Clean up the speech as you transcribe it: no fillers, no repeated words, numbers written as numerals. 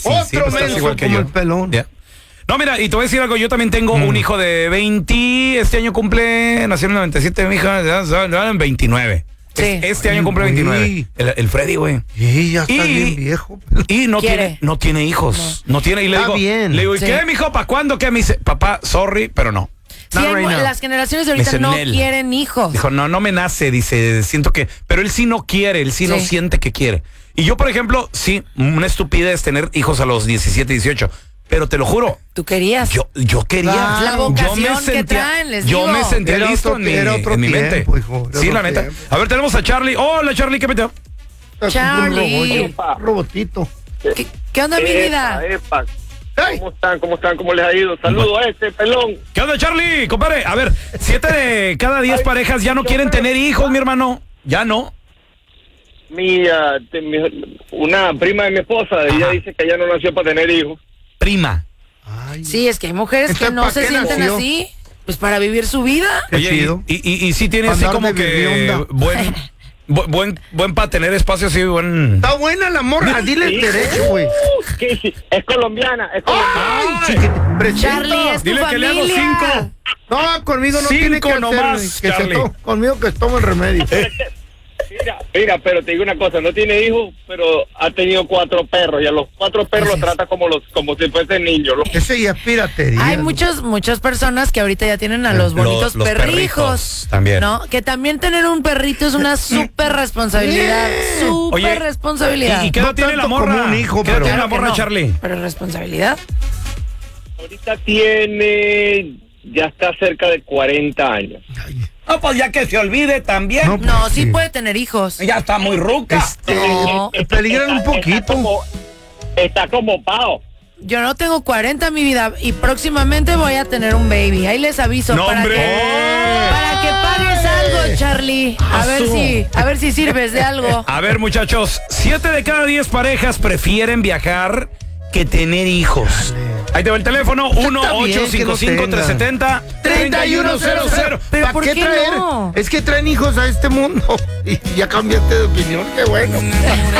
Sí, Otro menso igual que como yo. el pelón. Yeah. No, mira, y te voy a decir algo, yo también tengo un hijo de 20, este año nació en el 97, mi hija, ya en 29. Sí. Este año cumple 29. El Freddy, güey. Y ya está bien viejo. Y no tiene hijos. No tiene, y le Está digo, bien. ¿y Sí. qué, mijo? ¿Para cuándo? ¿Qué? Me dice, papá, sorry, pero no. Sí, Not right now. las generaciones de ahorita Dice no Nel. quieren hijos. Dijo, no me nace, dice, siento que, pero él sí no quiere, él sí no Sí. siente que quiere. Y yo, por ejemplo, sí, una estupidez tener hijos a los 17, 18, pero te lo juro, Tú querías. yo quería. Claro. La vocación que traen, les yo digo. me sentía Era listo otro- en era otro mi mente. tiempo, hijo, era Sí, otro la neta. tiempo. A ver, tenemos a Charlie. Hola, Charlie, ¿qué metió? Charlie. Un robotito. ¿Qué onda, mi vida? Epa. ¡Ey! ¿Cómo están? ¿Cómo están? ¿Cómo les ha ido? Saludos a ese pelón. ¿Qué onda, Charlie? Compadre, a ver, 7 de cada 10 parejas ya no quieren tener hijos, mi hermano. Ya no. Una prima de mi esposa, ella dice que ella no nació para tener hijos. Prima. Ay, Sí, es que hay mujeres que Entonces, no ¿para se qué sienten nació? así. Pues para vivir su vida. qué Oye, chido. y sí tiene así Andar como de que bebionda. buen para tener espacio así, buen. Está buena la morra, dile el derecho, güey. ¿Qué? Sí, es colombiana, es colombiana. Ay, chiquito, presenta. Charlie, es tu Dile que le hago familia. 5. No, conmigo no 5 tiene que hacer, nomás, que se Charlie. conmigo que tome el remedio. Mira, pero te digo una cosa, no tiene hijos, pero ha tenido 4 perros y a los 4 perros los trata como si fuesen niños. Ese ya es piratería. Hay ¿no? muchas personas que ahorita ya tienen a los bonitos los perrijos. perrijos también. ¿No? Que también tener un perrito es una súper responsabilidad. Oye, Súper responsabilidad. ¿Y qué edad No tiene la tanto morra? como un hijo, ¿Qué edad pero- tiene la Claro que morra, no, Charlie? Pero responsabilidad. Ahorita ya está cerca de 40 años. Ay, No, pues ya que se olvide también. No, No, sí sí. puede tener hijos. Ya está muy ruca. No. Peligran un poquito. Está como pao. Yo no tengo 40, mi vida, y próximamente voy a tener un baby. Ahí les aviso ¡No, para hombre! que pagues algo, Charlie. A ver si sirves de algo. A ver, muchachos, 7 de cada 10 parejas prefieren viajar que tener hijos. Ahí te va el teléfono, Está bien que no 1-855-370-3100. Pero ¿Para ¿por qué qué traer? no? Es que traen hijos a este mundo. Y ya cambiaste de opinión, qué bueno.